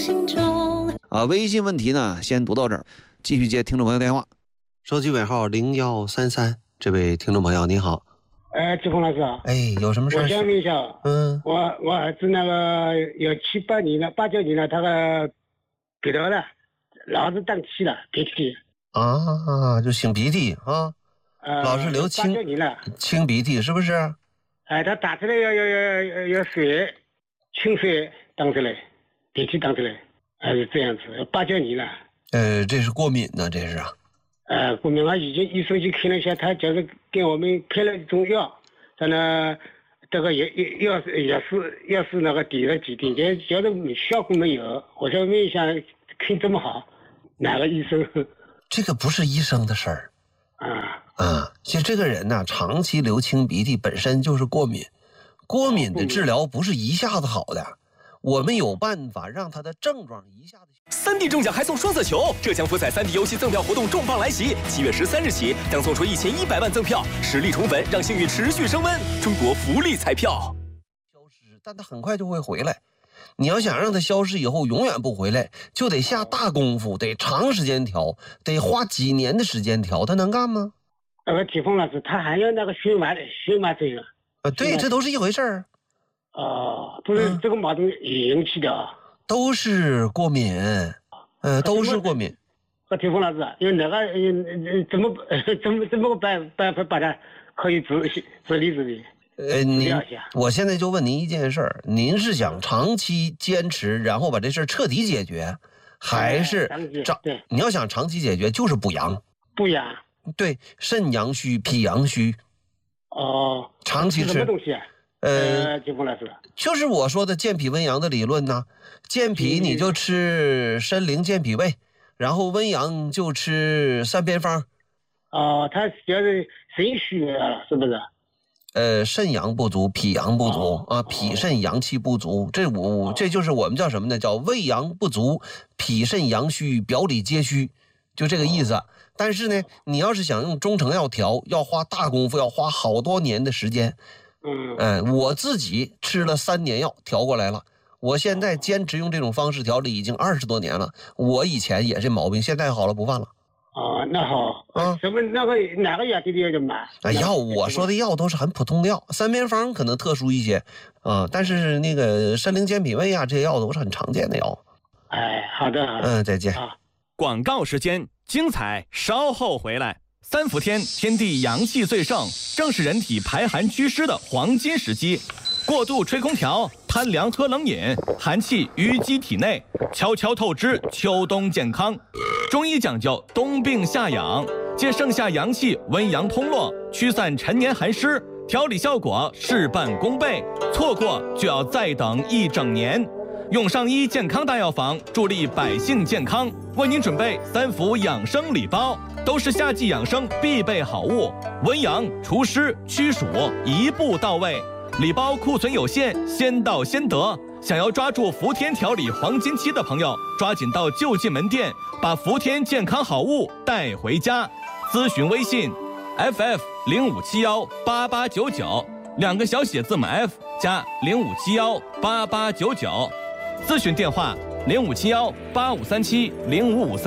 心中。 微信问题呢先读到这儿，继续接听众朋友电话。 手机尾号0133，这位听众朋友您好。 志峰老师啊， 有什么事？ 我想问一下，我儿子那个有7、8年了，8、9年了，他个鼻头了，老是胀气了，鼻涕啊，就擤鼻涕啊，老是流清鼻涕是不是？ 他打出来要水，清水荡出来，鼻涕荡出来，是这样子，8、9年了。 这是过敏呢，这是啊。 过敏，以前医生去看了一下，他就是给我们开了一种药，他呢，这个也是那个抵了几天，觉得效果没有。我想问一下，看这么好，哪个医生？ 这个不是医生的事儿。其实这个人呢，长期流清鼻涕本身就是过敏，过敏的治疗不是一下子好的。我们有办法让他的症状一下子。 3D 中奖还送双色球，浙江福彩3D 游戏赠票活动重磅来袭，7月13日起将送出1100万赠票，实力宠粉，让幸运持续升温。中国福利彩票。 消失，但它很快就会回来。你要想让它消失以后永远不回来，就得下大功夫，得长时间调，得花几年的时间调，他能干吗？ 体风老师，他还要那个荨麻疹啊？ 对，这都是一回事儿。 都是这个毛病引起的啊， 都是过敏，都是过敏。 体风老师，有哪个怎么个办法把它可以治理？ 我现在就问您一件事儿，您是想长期坚持，然后把这事儿彻底解决，还是你要想长期解决，就是补阳。 补阳。 对，肾阳虚，脾阳虚。长期吃什么东西啊？金峰老师， 就是我说的健脾温阳的理论呢。健脾你就吃参苓健脾胃，然后温阳就吃3偏方。 他就是肾虚了，是不是？ 肾阳不足，脾阳不足脾肾阳气不足，这就是我们叫什么呢？叫胃阳不足，脾肾阳虚，表里皆虚，就这个意思。但是呢，你要是想用中成药调，要花大功夫，要花好多年的时间。我自己吃了3年药调过来了，我现在坚持用这种方式调理已经20多年了。我以前也这毛病，现在好了不犯了。 那好什么哪个药店里就买？ 我说的药都是很普通的药，3偏方可能特殊一些但是那个参苓健脾胃这些药都是很常见的药。 好的， 再见。 广告时间，精彩稍后回来。3伏天，天地阳气最盛，正是人体排寒祛湿的黄金时机。过度吹空调，贪凉喝冷饮，寒气淤积体内，悄悄透支秋冬健康。中医讲究冬病夏养，借盛夏阳气温阳通络，驱散陈年寒湿，调理效果事半功倍。错过就要再等1整年。永上医健康大药房助力百姓健康，为您准备3伏养生礼包，都是夏季养生必备好物，温阳除湿驱暑一步到位。礼包库存有限，先到先得。想要抓住伏天调理黄金期的朋友，抓紧到就近门店，把伏天健康好物带回家。咨询微信 FF05718899，2个小写字母 F 加05718899。咨询电话057185370553。